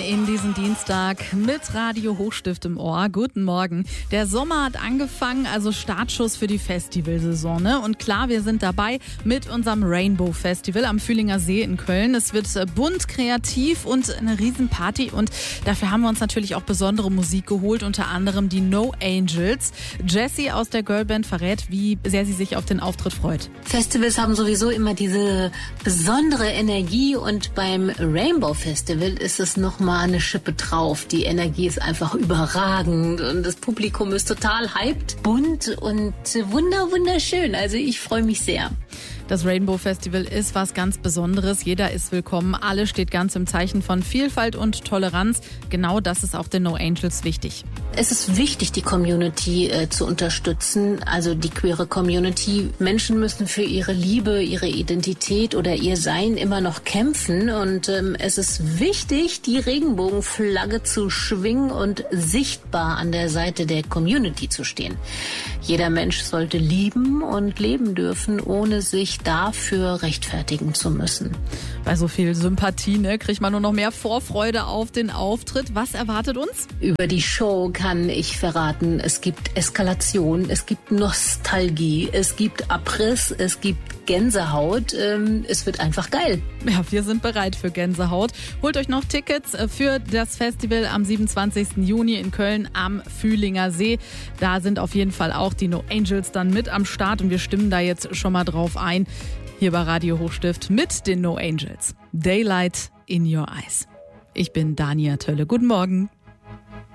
in diesen Dienstag mit Radio Hochstift im Ohr. Guten Morgen. Der Sommer hat angefangen, also Startschuss für die Festivalsaison. Ne? Und klar, wir sind dabei mit unserem Rainbow Festival am Fühlinger See in Köln. Es wird bunt, kreativ und eine Riesenparty. Und dafür haben wir uns natürlich auch besondere Musik geholt, unter anderem die No Angels. Jessie aus der Girlband verrät, wie sehr sie sich auf den Auftritt freut. Festivals haben sowieso immer diese besondere Energie und beim Rainbow Festival ist es nochmal eine Schippe drauf. Die Energie ist einfach überragend und das Publikum ist total hyped, bunt und wunderschön. Also ich freue mich sehr. Das Rainbow Festival ist was ganz Besonderes. Jeder ist willkommen. Alles steht ganz im Zeichen von Vielfalt und Toleranz. Genau das ist auch den No Angels wichtig. Es ist wichtig, die Community zu unterstützen, also die queere Community. Menschen müssen für ihre Liebe, ihre Identität oder ihr Sein immer noch kämpfen. Und es ist wichtig, die Regenbogenflagge zu schwingen und sichtbar an der Seite der Community zu stehen. Jeder Mensch sollte lieben und leben dürfen, ohne sich dafür rechtfertigen zu müssen. Bei so viel Sympathie, kriegt man nur noch mehr Vorfreude auf den Auftritt. Was erwartet uns? Über die Show kann ich verraten, es gibt Eskalation, es gibt Nostalgie, es gibt Abriss, es gibt Gänsehaut. Es wird einfach geil. Ja, wir sind bereit für Gänsehaut. Holt euch noch Tickets für das Festival am 27. Juni in Köln am Fühlinger See. Da sind auf jeden Fall auch die No Angels dann mit am Start und wir stimmen da jetzt schon mal drauf ein. Hier bei Radio Hochstift mit den No Angels. Daylight in your eyes. Ich bin Dania Tölle. Guten Morgen.